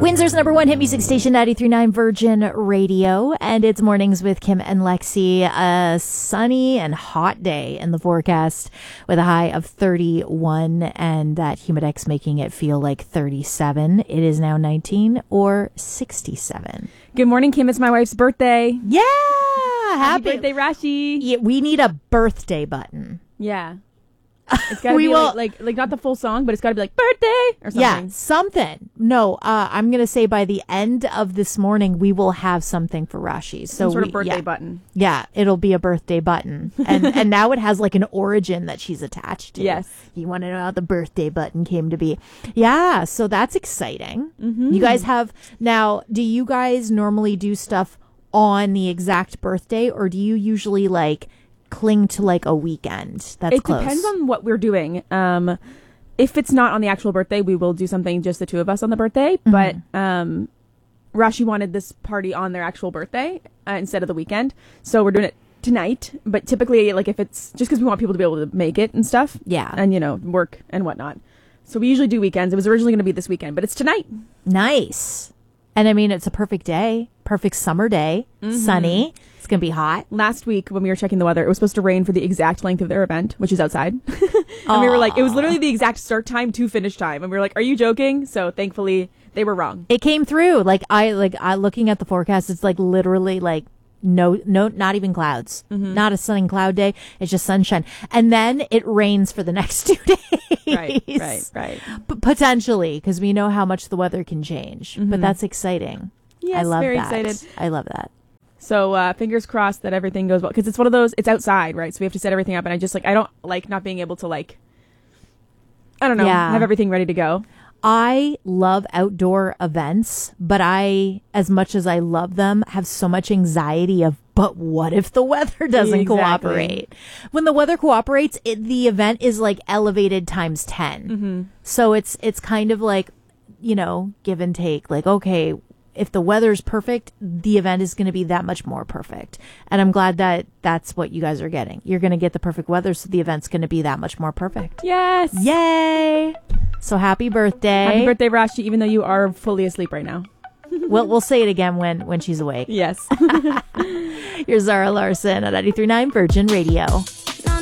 Windsor's number one hit music station, 93.9 Virgin Radio. And it's Mornings with Kim and Lexi. A sunny and hot day in the forecast with a high of 31 and that Humidex making it feel like 37. It is now 19 or 67. Good morning, Kim. It's my wife's birthday. Yeah! Happy birthday, Rashi. Yeah, we need a birthday button. Yeah. It's gotta be like not the full song, but it's gotta be like birthday or something. Yeah, something. No, I'm gonna say by the end of this morning we will have something for Rashi. So Some sort of birthday button. Yeah, it'll be a birthday button, and now it has like an origin that she's attached to. Yes. You want to know how the birthday button came to be? Yeah, so that's exciting. Mm-hmm. You guys have now. Do you guys normally do stuff on the exact birthday, or do you usually like cling to like a weekend that's It close? depends on what we're doing. If it's not on the actual birthday, we will do something just the two of us on the birthday. Mm-hmm. But Rashi wanted this party on their actual birthday instead of the weekend, so we're doing it tonight. But typically, like if it's just because we want people to be able to make it and stuff, Yeah. and work and whatnot. So we usually do weekends. It was originally going to be this weekend, but it's tonight. Nice. And I mean, it's a perfect day, perfect summer day, sunny. It's going to be hot. Last week when we were checking the weather, it was supposed to rain for the exact length of their event, which is outside. And we were like, it was literally the exact start time to finish time. And we were like, are you joking? So thankfully they were wrong. It came through. I looking at the forecast, it's like literally like no, not even clouds, not a sunny cloud day. It's just sunshine. And then it rains for the next 2 days. Right. Potentially, because we know how much the weather can change. But that's exciting. Yes, I love very that. excited. I love that. So fingers crossed that everything goes well. Because it's one of those, it's outside, right? So we have to set everything up. And I don't like not being able to have everything ready to go. I love outdoor events, but as much as I love them, have so much anxiety of, but what if the weather doesn't cooperate? When the weather cooperates, the event is like elevated times 10. Mm-hmm. So it's kind of like, give and take. Like, okay, if the weather's perfect, the event is going to be that much more perfect. And I'm glad that that's what you guys are getting. You're going to get the perfect weather, so the event's going to be that much more perfect. Yes. Yay. So happy birthday. Happy birthday, Rashi, even though you are fully asleep right now. We'll say it again when she's awake. Yes. Here's Zara Larson at 93.9 Virgin Radio.